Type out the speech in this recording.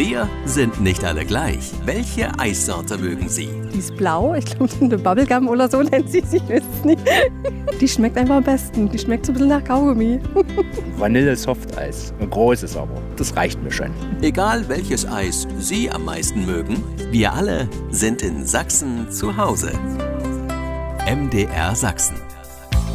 Wir sind nicht alle gleich. Welche Eissorte mögen Sie? Die ist blau, ich glaube eine Bubblegum oder so nennt sie sich, ich weiß es nicht. Die schmeckt einfach am besten, die schmeckt so ein bisschen nach Kaugummi. Vanille-Softeis, ein großes aber, das reicht mir schon. Egal welches Eis Sie am meisten mögen, wir alle sind in Sachsen zu Hause. MDR Sachsen.